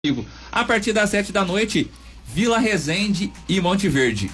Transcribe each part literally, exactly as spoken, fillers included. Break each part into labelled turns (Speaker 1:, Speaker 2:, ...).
Speaker 1: A partir das sete da noite, Vila Resende e Monte Verde.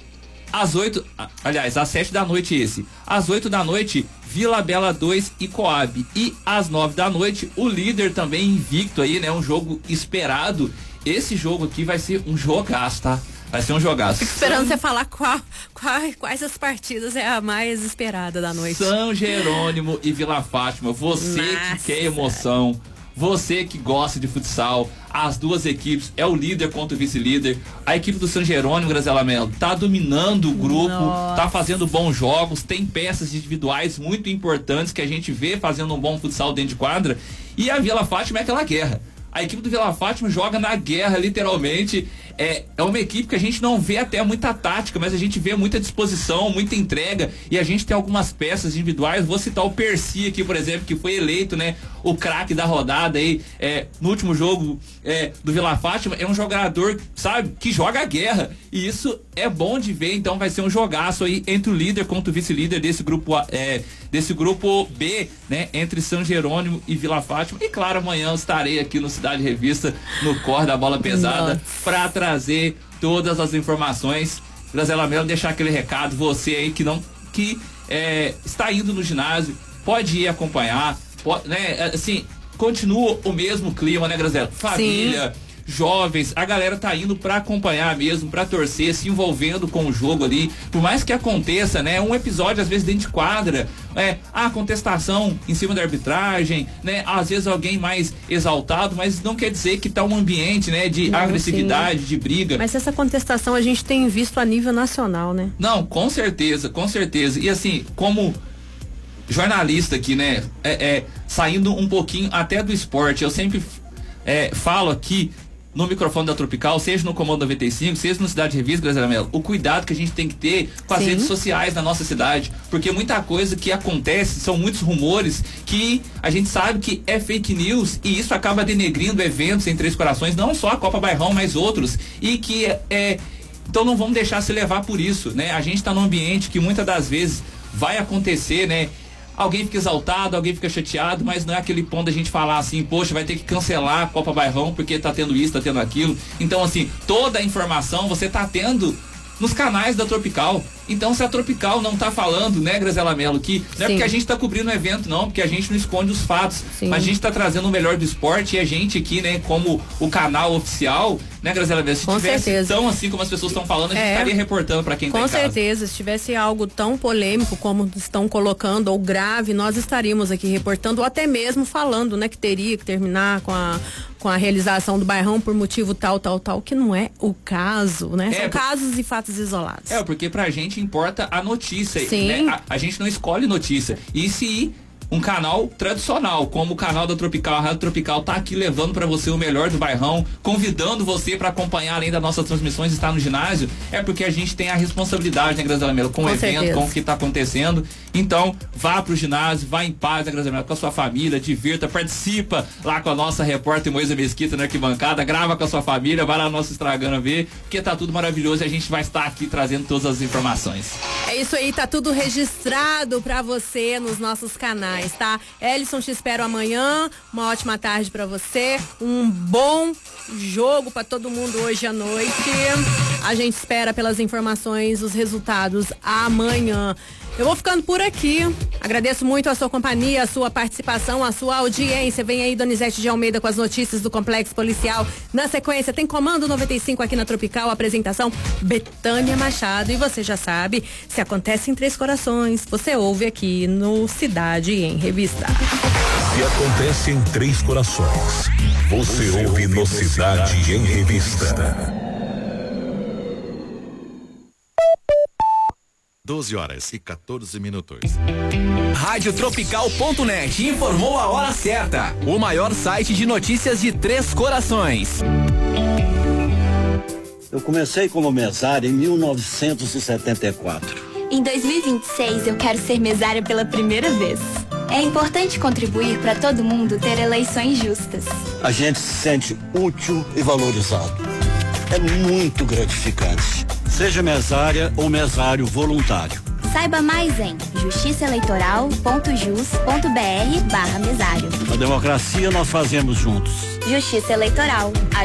Speaker 1: Às oito, aliás, às sete da noite esse. Às oito da noite, Vila Bela dois e Coab. E às nove da noite, o líder também invicto aí, né? Um jogo esperado. Esse jogo aqui vai ser um jogaço, tá? Vai ser um jogaço.
Speaker 2: Fico esperando São... você falar qual, qual, quais as partidas é a mais esperada da noite.
Speaker 1: São Jerônimo e Vila Fátima. Você Nossa. que quer emoção, você que gosta de futsal, as duas equipes, é o líder contra o vice-líder. A equipe do São Jerônimo, Graziela Mello, tá dominando o grupo, Nossa. tá fazendo bons jogos, tem peças individuais muito importantes que a gente vê fazendo um bom futsal dentro de quadra. E a Vila Fátima é aquela guerra. A equipe do Vila Fátima joga na guerra, literalmente. É, é uma equipe que a gente não vê até muita tática, mas a gente vê muita disposição, muita entrega, e a gente tem algumas peças individuais. Vou citar o Percy aqui, por exemplo, que foi eleito, né, o craque da rodada aí, é, no último jogo é, do Vila Fátima. É um jogador, sabe, que joga a guerra, e isso é bom de ver. Então vai ser um jogaço aí entre o líder contra o vice-líder desse grupo, é, desse grupo B, né, entre São Jerônimo e Vila Fátima. E claro, amanhã eu estarei aqui no Cidade Revista, no Cor da Bola Pesada, para trazer todas as informações. Graziela Mello, deixar aquele recado, você aí que não, que é, está indo no ginásio, pode ir acompanhar, pode, né, assim, continua o mesmo clima, né, Graziela? Família, Sim. jovens, a galera tá indo pra acompanhar mesmo, pra torcer, se envolvendo com o jogo ali, por mais que aconteça, né, um episódio às vezes dentro de quadra, é, a contestação em cima da arbitragem, né, às vezes alguém mais exaltado, mas não quer dizer que tá um ambiente, né, de não, agressividade, sim. de briga.
Speaker 2: Mas essa contestação a gente tem visto a nível nacional, né?
Speaker 1: Não, com certeza, com certeza. E assim, como jornalista aqui, né, é, é, saindo um pouquinho até do esporte, eu sempre é, falo aqui no microfone da Tropical, seja no Comando noventa e cinco, seja no Cidade Revista, Graziela Mello, o cuidado que a gente tem que ter com as Sim. redes sociais na nossa cidade, porque muita coisa que acontece, são muitos rumores que a gente sabe que é fake news, e isso acaba denegrindo eventos em Três Corações, não só a Copa Bairrão, mas outros, e que é, então não vamos deixar se levar por isso, né? A gente tá num ambiente que muitas das vezes vai acontecer, né? Alguém fica exaltado, alguém fica chateado, mas não é aquele ponto da gente falar assim, poxa, vai ter que cancelar a Copa Bairrão porque tá tendo isso, tá tendo aquilo. Então, assim, toda a informação você tá tendo nos canais da Tropical. Então, se a Tropical não tá falando, né, Graziela Mello, que não é Sim. porque a gente tá cobrindo o evento, não, porque a gente não esconde os fatos, Sim. mas a gente tá trazendo o melhor do esporte, e a gente aqui, né, como o canal oficial, né, Graziela Mello, se
Speaker 2: Com
Speaker 1: tivesse
Speaker 2: certeza.
Speaker 1: tão assim como as pessoas estão falando, a gente
Speaker 2: é.
Speaker 1: estaria reportando para quem
Speaker 2: Com
Speaker 1: tá em casa.
Speaker 2: Com certeza, se tivesse algo tão polêmico como estão colocando, ou grave, nós estaríamos aqui reportando, ou até mesmo falando, né, que teria que terminar com a com a realização do Bairrão por motivo tal, tal, tal, que não é o caso, né?
Speaker 1: É,
Speaker 2: São casos e fatos isolados.
Speaker 1: É, porque pra gente importa a notícia,
Speaker 2: Sim.
Speaker 1: né? A, a gente não escolhe notícia. E se um canal tradicional, como o canal da Tropical, a Rádio Tropical, tá aqui levando para você o melhor do Bairrão, convidando você para acompanhar além das nossas transmissões, estar no ginásio, é porque a gente tem a responsabilidade, né, Graziela Mello, com, com o evento, certeza. com o que tá acontecendo. Então, vá pro ginásio, vá em paz, né, Graziela Mello, com a sua família, divirta, participa lá com a nossa repórter Moisa Mesquita na arquibancada, grava com a sua família, vai lá no nosso Instagram ver, porque tá tudo maravilhoso e a gente vai estar aqui trazendo todas as informações.
Speaker 2: É isso aí, tá tudo registrado para você nos nossos canais. Tá? Ellison, te espero amanhã. Uma ótima tarde pra você. Um bom jogo pra todo mundo hoje à noite. A gente espera pelas informações, os resultados amanhã. Eu vou ficando por aqui. Agradeço muito a sua companhia, a sua participação, a sua audiência. Vem aí Donizete de Almeida com as notícias do Complexo Policial. Na sequência, tem Comando noventa e cinco aqui na Tropical. Apresentação Betânia Machado. E você já sabe, se acontece em Três Corações, você ouve aqui no Cidade em Revista.
Speaker 3: Se acontece em Três Corações, você, você ouve no Cidade, Cidade em Revista.
Speaker 4: doze horas e quatorze minutos.
Speaker 5: Rádio Tropical ponto net informou a hora certa. O maior site de notícias de Três Corações.
Speaker 6: Eu comecei como mesária em mil novecentos e setenta e quatro.
Speaker 7: Em dois mil e vinte e seis eu quero ser mesária pela primeira vez. É importante contribuir para todo mundo ter eleições justas.
Speaker 6: A gente se sente útil e valorizado. É muito gratificante. Seja mesária ou mesário voluntário.
Speaker 7: Saiba mais em justiçaeleitoral.jus.br barra mesário.
Speaker 6: A democracia nós fazemos juntos.
Speaker 7: Justiça Eleitoral.